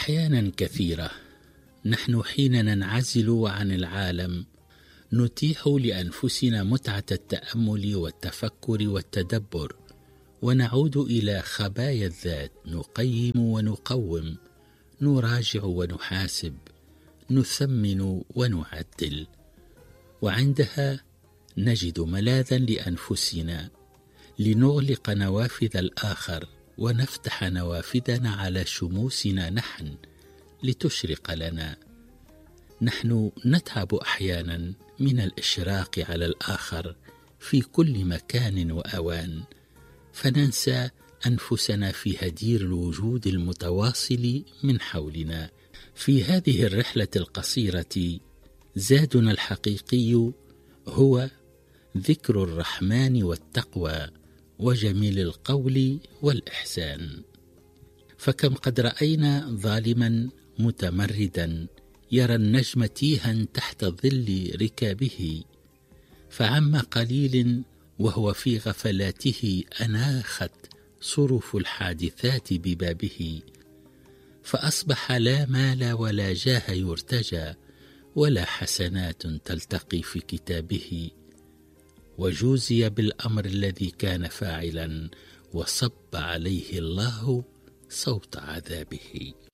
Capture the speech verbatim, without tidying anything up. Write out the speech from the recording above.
أحيانا كثيرة نحن حين ننعزل عن العالم نتيح لأنفسنا متعة التأمل والتفكر والتدبر، ونعود إلى خبايا الذات، نقيم ونقوم، نراجع ونحاسب، نثمن ونعدل، وعندها نجد ملاذا لأنفسنا لنغلق نوافذ الآخر ونفتح نوافذنا على شموسنا نحن لتشرق لنا. نحن نتعب أحيانا من الإشراق على الآخر في كل مكان وأوان، فننسى أنفسنا في هدير الوجود المتواصل من حولنا. في هذه الرحلة القصيرة زادنا الحقيقي هو ذكر الرحمن والتقوى وجميل القول والإحسان. فكم قد رأينا ظالما متمردا يرى النجم تيها تحت ظل ركابه، فعم قليل وهو في غفلاته أناخت صرف الحادثات ببابه، فأصبح لا مال ولا جاه يرتجى ولا حسنات تلتقي في كتابه، وجوزي بالأمر الذي كان فاعلا وصب عليه الله صوت عذابه.